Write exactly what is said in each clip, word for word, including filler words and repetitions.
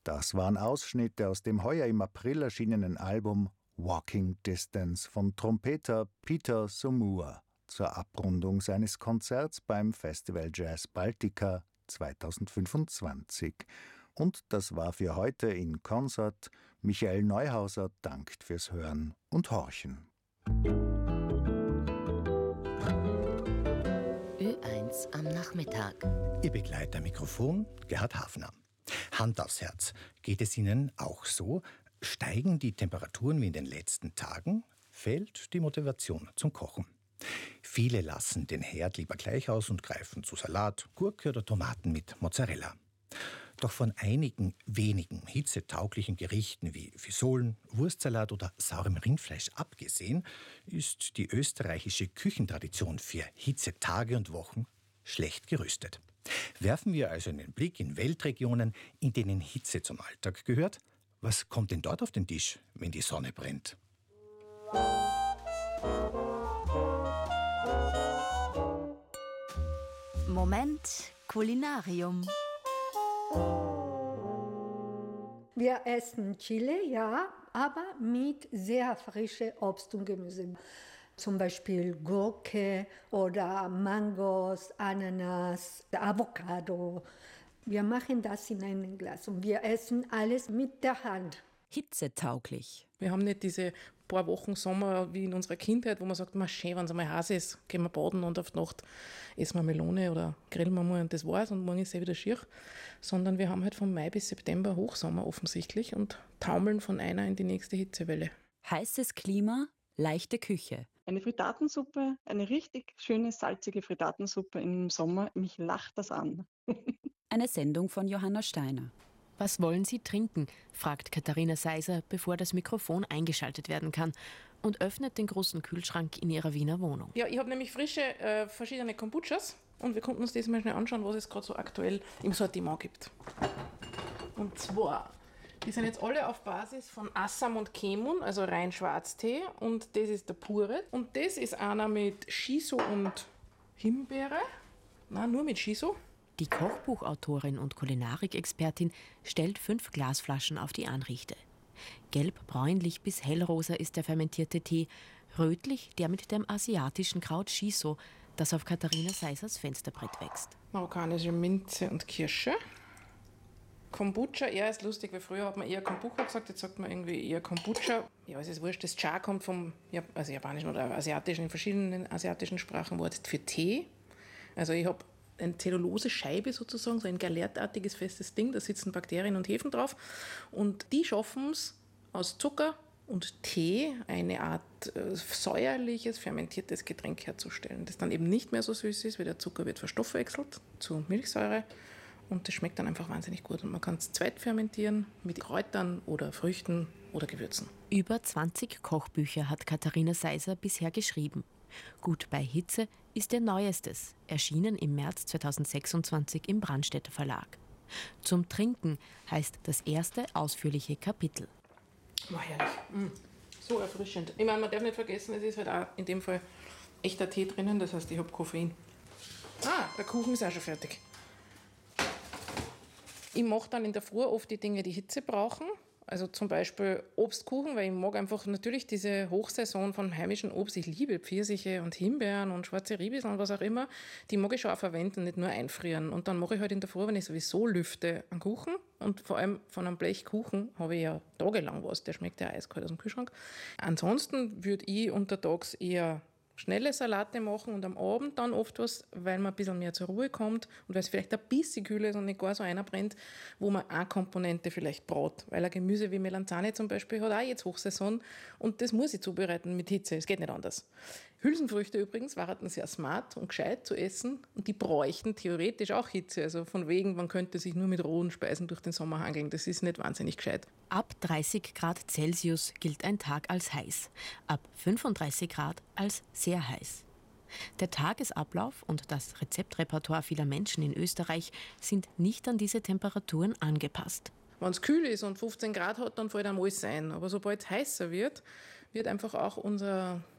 Das waren Ausschnitte aus dem heuer im April erschienenen Album Walking Distance von Trompeter Peter Saumur zur Abrundung seines Konzerts beim Festival Jazz Baltica zweitausendfünfundzwanzig. Und das war für heute in Concert. Michael Neuhauser dankt fürs Hören und Horchen. Ö eins am Nachmittag. Ihr Begleiter Mikrofon Gerhard Hafner. Hand aufs Herz. Geht es Ihnen auch so? Steigen die Temperaturen wie in den letzten Tagen? Fehlt die Motivation zum Kochen? Viele lassen den Herd lieber gleich aus und greifen zu Salat, Gurke oder Tomaten mit Mozzarella. Doch von einigen wenigen hitzetauglichen Gerichten wie Fisolen, Wurstsalat oder saurem Rindfleisch abgesehen, ist die österreichische Küchentradition für Hitzetage und Wochen schlecht gerüstet. Werfen wir also einen Blick in Weltregionen, in denen Hitze zum Alltag gehört. Was kommt denn dort auf den Tisch, wenn die Sonne brennt? Moment Kulinarium. Wir essen Chili, ja, aber mit sehr frischem Obst und Gemüse. Zum Beispiel Gurke oder Mangos, Ananas, Avocado. Wir machen das in einem Glas und wir essen alles mit der Hand. Hitzetauglich. Wir haben nicht diese paar Wochen Sommer wie in unserer Kindheit, wo man sagt, man schön, wenn es einmal heiß ist, gehen wir baden und auf die Nacht essen wir Melone oder grillen wir mal und das war's und morgen ist es wieder schier. Sondern wir haben halt von Mai bis September Hochsommer offensichtlich und taumeln von einer in die nächste Hitzewelle. Heißes Klima, leichte Küche. Eine Frittatensuppe, eine richtig schöne salzige Frittatensuppe im Sommer, mich lacht das an. Eine Sendung von Johanna Steiner. Was wollen Sie trinken? Fragt Katharina Seiser, bevor das Mikrofon eingeschaltet werden kann und öffnet den großen Kühlschrank in ihrer Wiener Wohnung. Ja, ich habe nämlich frische, äh, verschiedene Kombuchas und wir konnten uns das mal schnell anschauen, was es gerade so aktuell im Sortiment gibt. Und zwar, die sind jetzt alle auf Basis von Assam und Kemun, also rein Schwarztee, und das ist der pure. Und das ist einer mit Shiso und Himbeere. Nein, nur mit Shiso. Die Kochbuchautorin und Kulinarikexpertin stellt fünf Glasflaschen auf die Anrichte. Gelb-bräunlich bis hellrosa ist der fermentierte Tee, rötlich der mit dem asiatischen Kraut Shiso, das auf Katharina Seisers Fensterbrett wächst. Marokkanische Minze und Kirsche. Kombucha, eher ist lustig, weil früher hat man eher Kombucha gesagt, jetzt sagt man irgendwie eher Kombucha. Ja, es ist wurscht, das Cha kommt vom also japanischen oder asiatischen, in verschiedenen asiatischen Sprachen Wort für Tee. Also ich habe eine Zellulose-Scheibe sozusagen, so ein galertartiges, festes Ding, da sitzen Bakterien und Hefen drauf. Und die schaffen es aus Zucker und Tee eine Art äh, säuerliches, fermentiertes Getränk herzustellen, das dann eben nicht mehr so süß ist, weil der Zucker wird verstoffwechselt zu Milchsäure. Und das schmeckt dann einfach wahnsinnig gut. Und man kann es zweitfermentieren mit Kräutern oder Früchten oder Gewürzen. Über zwanzig Kochbücher hat Katharina Seiser bisher geschrieben. Gut bei Hitze ist ihr neuestes, erschienen im März zweitausendsechsundzwanzig im Brandstätter Verlag. Zum Trinken heißt das erste ausführliche Kapitel. War herrlich. Mm, so erfrischend. Ich meine, man darf nicht vergessen, es ist halt auch in dem Fall echter Tee drinnen, das heißt, ich habe Koffein. Ah, der Kuchen ist auch schon fertig. Ich mache dann in der Früh oft die Dinge, die Hitze brauchen. Also zum Beispiel Obstkuchen, weil ich mag einfach natürlich diese Hochsaison von heimischem Obst. Ich liebe Pfirsiche und Himbeeren und schwarze Ribisen und was auch immer. Die mag ich schon auch verwenden, nicht nur einfrieren. Und dann mache ich halt in der Früh, wenn ich sowieso lüfte, einen Kuchen. Und vor allem von einem Blechkuchen habe ich ja tagelang was. Der schmeckt ja eiskalt aus dem Kühlschrank. Ansonsten würde ich untertags eher schnelle Salate machen und am Abend dann oft was, weil man ein bisschen mehr zur Ruhe kommt und weil es vielleicht ein bisschen kühler ist und nicht gar so einer brennt, wo man eine Komponente vielleicht braucht. Weil ein Gemüse wie Melanzane zum Beispiel hat auch jetzt Hochsaison und das muss ich zubereiten mit Hitze, es geht nicht anders. Hülsenfrüchte übrigens waren sehr smart und gescheit zu essen und die bräuchten theoretisch auch Hitze. Also von wegen, man könnte sich nur mit rohen Speisen durch den Sommer hangeln. Das ist nicht wahnsinnig gescheit. Ab dreißig Grad Celsius gilt ein Tag als heiß, ab fünfunddreißig Grad als sehr heiß. Der Tagesablauf und das Rezeptrepertoire vieler Menschen in Österreich sind nicht an diese Temperaturen angepasst. Wenn es kühl ist und fünfzehn Grad hat, dann fällt einem alles ein. Aber sobald es heißer wird, wird einfach auch unser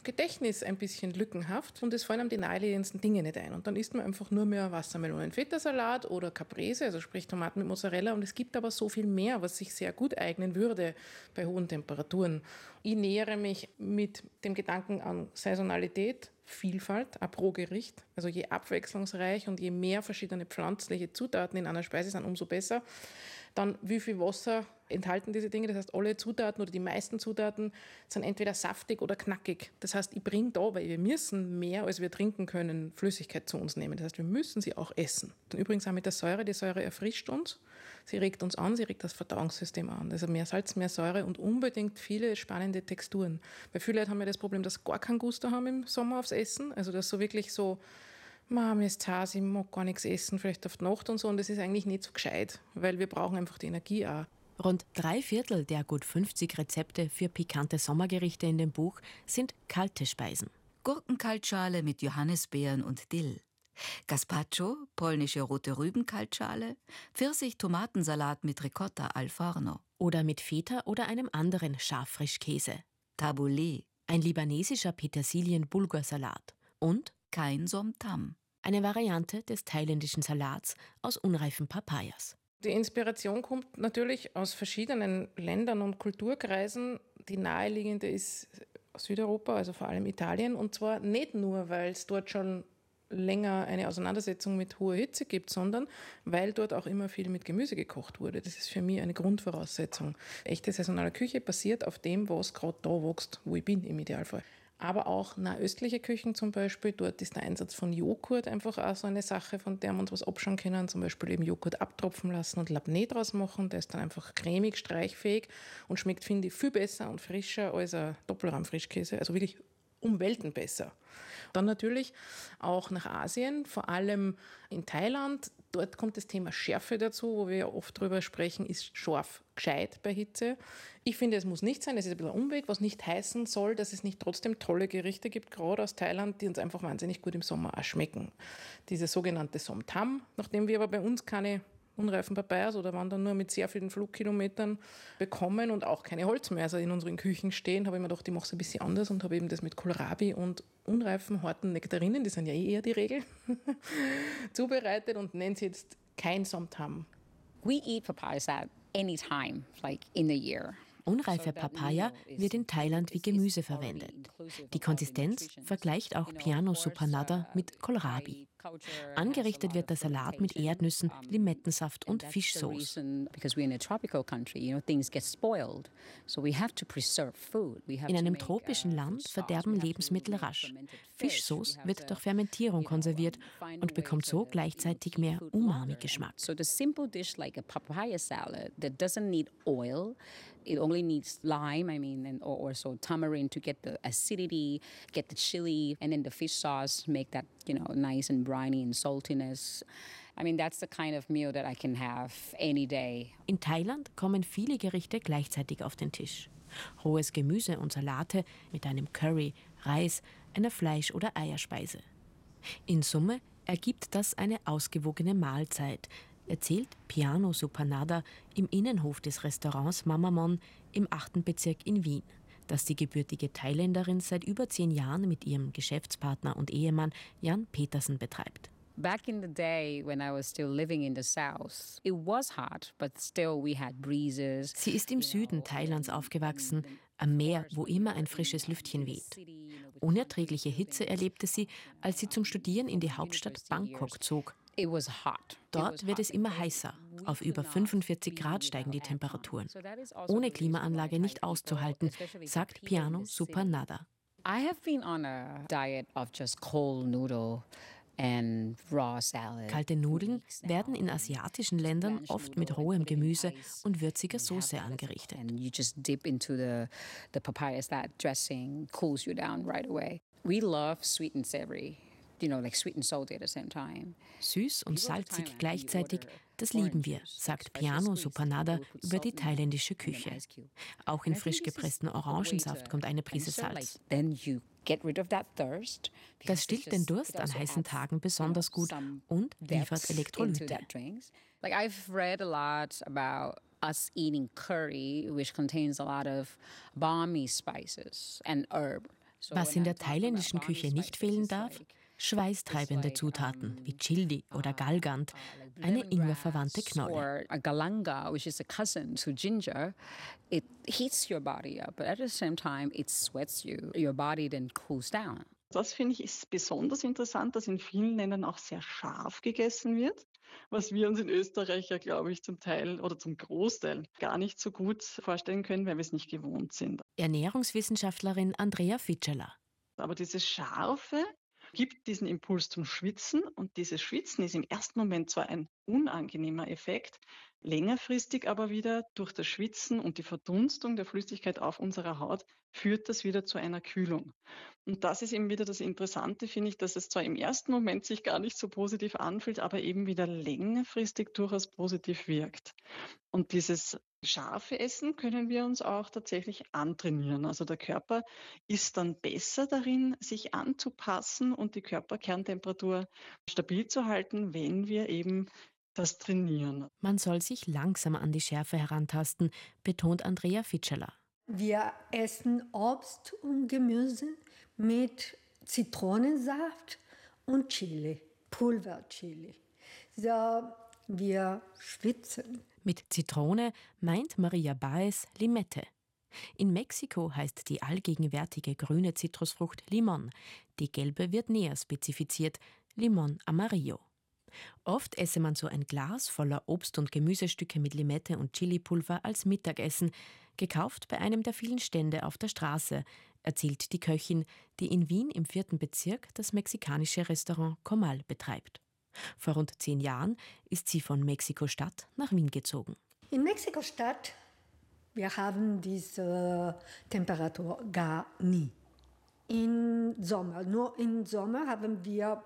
Gedächtnis ein bisschen lückenhaft und es fallen einem die naheliegendsten Dinge nicht ein. Und dann isst man einfach nur mehr Wassermelonen-Feta-Salat oder Caprese, also sprich Tomaten mit Mozzarella. Und es gibt aber so viel mehr, was sich sehr gut eignen würde bei hohen Temperaturen. Ich nähere mich mit dem Gedanken an Saisonalität, Vielfalt, auch pro Gericht. Also je abwechslungsreich und je mehr verschiedene pflanzliche Zutaten in einer Speise sind, umso besser. Dann, wie viel Wasser enthalten diese Dinge? Das heißt, alle Zutaten oder die meisten Zutaten sind entweder saftig oder knackig. Das heißt, ich bringe da, weil wir müssen mehr, als wir trinken können, Flüssigkeit zu uns nehmen. Das heißt, wir müssen sie auch essen. Und übrigens auch mit der Säure. Die Säure erfrischt uns. Sie regt uns an, sie regt das Verdauungssystem an. Also mehr Salz, mehr Säure und unbedingt viele spannende Texturen. Weil viele Leute haben ja das Problem, dass sie gar keinen Gusto haben im Sommer aufs Essen. Also dass so wirklich so, Mama, mir ist zu Hause, ich mag gar nichts essen, vielleicht auf die Nacht und so. Und das ist eigentlich nicht so gescheit, weil wir brauchen einfach die Energie auch. Rund drei Viertel der gut fünfzig Rezepte für pikante Sommergerichte in dem Buch sind kalte Speisen. Gurkenkaltschale mit Johannisbeeren und Dill. Gazpacho, polnische rote Rübenkaltschale, Pfirsich-Tomatensalat mit Ricotta al Forno. Oder mit Feta oder einem anderen Scharfrischkäse. Tabbouleh. Ein libanesischer Petersilien-Bulgursalat. Und kein Somtam. Eine Variante des thailändischen Salats aus unreifen Papayas. Die Inspiration kommt natürlich aus verschiedenen Ländern und Kulturkreisen. Die naheliegende ist Südeuropa, also vor allem Italien. Und zwar nicht nur, weil es dort schon länger eine Auseinandersetzung mit hoher Hitze gibt, sondern weil dort auch immer viel mit Gemüse gekocht wurde. Das ist für mich eine Grundvoraussetzung. Echte saisonale Küche basiert auf dem, was gerade da wächst, wo ich bin im Idealfall. Aber auch nahöstliche Küchen zum Beispiel, dort ist der Einsatz von Joghurt einfach auch so eine Sache, von der wir uns was abschauen können. Zum Beispiel eben Joghurt abtropfen lassen und Labneh draus machen. Der ist dann einfach cremig, streichfähig und schmeckt, finde ich, viel besser und frischer als ein Doppelrahm-Frischkäse. Also wirklich um Welten besser. Dann natürlich auch nach Asien, vor allem in Thailand. Dort kommt das Thema Schärfe dazu, wo wir ja oft drüber sprechen, ist scharf gescheit bei Hitze. Ich finde, es muss nicht sein, es ist ein bisschen ein Umweg, was nicht heißen soll, dass es nicht trotzdem tolle Gerichte gibt, gerade aus Thailand, die uns einfach wahnsinnig gut im Sommer auch schmecken. Diese sogenannte Somtam, nachdem wir aber bei uns keine unreifen Papayas oder wandern nur mit sehr vielen Flugkilometern bekommen und auch keine Holzmörser in unseren Küchen stehen, habe ich mir gedacht, ich mache es ein bisschen anders und habe eben das mit Kohlrabi und unreifen, harten Nektarinen, die sind ja eh eher die Regel, zubereitet und nenne es jetzt kein Somtam. We eat papayas at any time, like in the year. Unreife Papaya wird in Thailand wie Gemüse verwendet. Die Konsistenz vergleicht auch Piano Supernada mit Kohlrabi. Angerichtet wird der Salat mit Erdnüssen, Limettensaft und Fischsauce. In einem tropischen Land verderben Lebensmittel rasch. Fischsauce wird durch Fermentierung konserviert und bekommt so gleichzeitig mehr Umami-Geschmack. So the simple dish like a papaya salad that doesn't need oil. It only needs lime, I mean, and, or, or so tamarind to get the acidity, get the chili, and then the fish sauce make that, you know, nice and briny and saltiness. I mean, that's the kind of meal that I can have any day. In Thailand kommen viele Gerichte gleichzeitig auf den Tisch. Rohes Gemüse und Salate mit einem Curry, Reis, einer Fleisch- oder Eierspeise. In Summe ergibt das eine ausgewogene Mahlzeit, erzählt Piano Supernada im Innenhof des Restaurants Mamamon im achten Bezirk in Wien, das die gebürtige Thailänderin seit über zehn Jahren mit ihrem Geschäftspartner und Ehemann Jan Petersen betreibt. Back in the day when I was still living in the south, it was hot, but still we had breezes. Sie ist im Süden Thailands aufgewachsen, am Meer, wo immer ein frisches Lüftchen weht. Unerträgliche Hitze erlebte sie, als sie zum Studieren in die Hauptstadt Bangkok zog. Dort wird es immer heißer. Auf über fünfundvierzig Grad steigen die Temperaturen. Ohne Klimaanlage nicht auszuhalten, sagt Piano Supernada. I have been on a diet of just cold noodle and raw salad. Kalte Nudeln werden in asiatischen Ländern oft mit rohem Gemüse und würziger Soße angerichtet. And you just dip into the the papaya salad dressing, cools you down right away. We love sweet and savory. You know, like sweet and salty at the same time. Süß und salzig gleichzeitig, das lieben wir, sagt Piano Supernada über die thailändische Küche. Auch in frisch gepressten Orangensaft kommt eine Prise Salz. Das stillt den Durst an heißen Tagen besonders gut und liefert Elektrolyte. Like I've read a lot about us eating curry, which contains a lot of balmy spices and herb. Was in der thailändischen Küche nicht fehlen darf? Schweißtreibende Zutaten wie Chili oder Galgant, eine ingwerverwandte Knolle. Or galanga, which is a cousin to ginger, it heats your body up, but at the same time it sweats you. Your body then cools down. Das finde ich ist besonders interessant, dass in vielen Ländern auch sehr scharf gegessen wird, was wir uns in Österreich ja, glaube ich, zum Teil oder zum Großteil gar nicht so gut vorstellen können, weil wir es nicht gewohnt sind. Ernährungswissenschaftlerin Andrea Fitzgerald. Aber dieses Scharfe gibt diesen Impuls zum Schwitzen und dieses Schwitzen ist im ersten Moment zwar ein unangenehmer Effekt, längerfristig aber wieder durch das Schwitzen und die Verdunstung der Flüssigkeit auf unserer Haut führt das wieder zu einer Kühlung. Und das ist eben wieder das Interessante, finde ich, dass es zwar im ersten Moment sich gar nicht so positiv anfühlt, aber eben wieder längerfristig durchaus positiv wirkt. Und dieses scharfe Essen können wir uns auch tatsächlich antrainieren. Also der Körper ist dann besser darin, sich anzupassen und die Körperkerntemperatur stabil zu halten, wenn wir eben das trainieren. Man soll sich langsam an die Schärfe herantasten, betont Andrea Fitzgerald. Wir essen Obst und Gemüse mit Zitronensaft und Chili, Pulverchili. So, wir schwitzen. Mit Zitrone meint Maria Baez Limette. In Mexiko heißt die allgegenwärtige grüne Zitrusfrucht Limon. Die gelbe wird näher spezifiziert, Limon Amarillo. Oft esse man so ein Glas voller Obst- und Gemüsestücke mit Limette und Chilipulver als Mittagessen, gekauft bei einem der vielen Stände auf der Straße, erzählt die Köchin, die in Wien im vierten Bezirk das mexikanische Restaurant Comal betreibt. Vor rund zehn Jahren ist sie von Mexiko-Stadt nach Wien gezogen. In Mexiko-Stadt, wir haben diese Temperatur gar nie. Im Sommer, nur im Sommer haben wir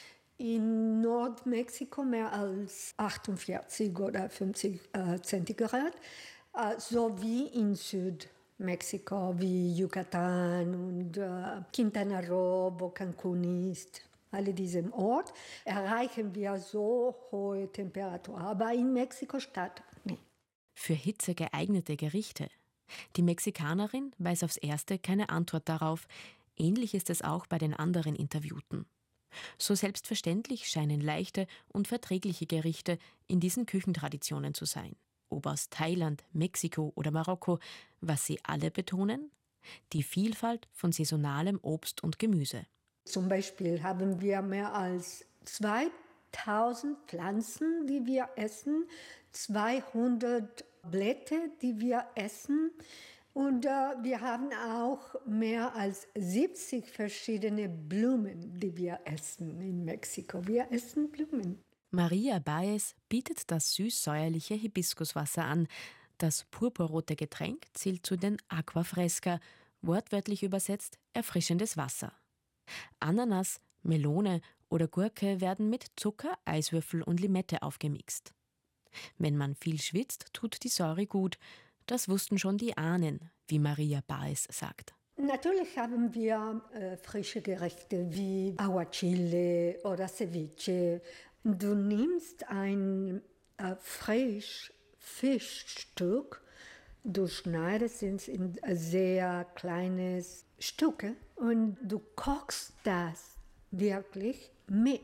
in Nordmexiko mehr als achtundvierzig oder fünfzig äh, Zentigrad, äh, sowie in Südmexiko wie Yucatan und äh, Quintana Roo, wo Cancun ist. Alle diesem Ort erreichen wir so hohe Temperaturen, aber in Mexiko-Stadt nicht. Für Hitze geeignete Gerichte. Die Mexikanerin weiß aufs Erste keine Antwort darauf. Ähnlich ist es auch bei den anderen Interviewten. So selbstverständlich scheinen leichte und verträgliche Gerichte in diesen Küchentraditionen zu sein. Ob aus Thailand, Mexiko oder Marokko, was sie alle betonen? Die Vielfalt von saisonalem Obst und Gemüse. Zum Beispiel haben wir mehr als zweitausend Pflanzen, die wir essen, zweihundert Blätter, die wir essen. Und äh, wir haben auch mehr als siebzig verschiedene Blumen, die wir essen in Mexiko. Wir essen Blumen. Maria Baez bietet das süß-säuerliche Hibiskuswasser an. Das purpurrote Getränk zählt zu den Aqua Fresca, wortwörtlich übersetzt erfrischendes Wasser. Ananas, Melone oder Gurke werden mit Zucker, Eiswürfel und Limette aufgemixt. Wenn man viel schwitzt, tut die Säure gut. Das wussten schon die Ahnen, wie Maria Baez sagt. Natürlich haben wir äh, frische Gerichte wie Aguachile oder Ceviche. Du nimmst ein äh, frisch Fischstück, du schneidest es in sehr kleine Stücke und du kochst das wirklich mit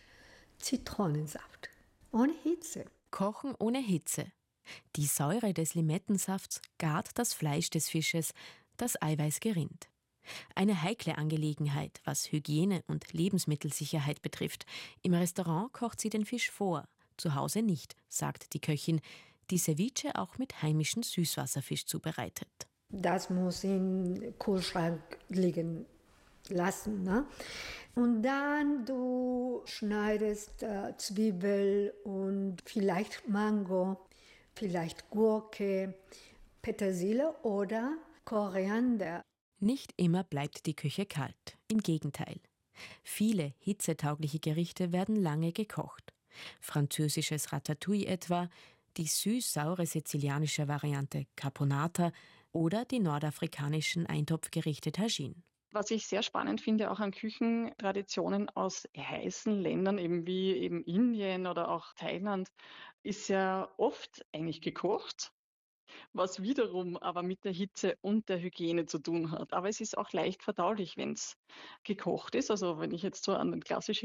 Zitronensaft, ohne Hitze. Kochen ohne Hitze. Die Säure des Limettensafts gart das Fleisch des Fisches, das Eiweiß gerinnt. Eine heikle Angelegenheit, was Hygiene und Lebensmittelsicherheit betrifft. Im Restaurant kocht sie den Fisch vor, zu Hause nicht, sagt die Köchin, die Ceviche auch mit heimischem Süßwasserfisch zubereitet. Das muss im Kühlschrank liegen lassen. Ne? Und dann du schneidest äh, Zwiebel und vielleicht Mango, vielleicht Gurke, Petersilie oder Koriander. Nicht immer bleibt die Küche kalt. Im Gegenteil. Viele hitzetaugliche Gerichte werden lange gekocht. Französisches Ratatouille etwa, die süß-saure sizilianische Variante Caponata oder die nordafrikanischen Eintopfgerichte Tagine. Was ich sehr spannend finde, auch an Küchentraditionen aus heißen Ländern, eben wie eben Indien oder auch Thailand, ist ja oft eigentlich gekocht. was wiederum aber mit der Hitze und der Hygiene zu tun hat. Aber es ist auch leicht verdaulich, wenn es gekocht ist. Also wenn ich jetzt so an klassische